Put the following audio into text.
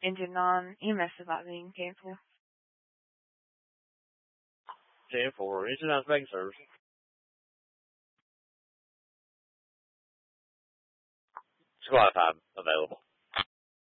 into non-EMS about being canceled. 10-4, engine non-spec service. Squad 5 available.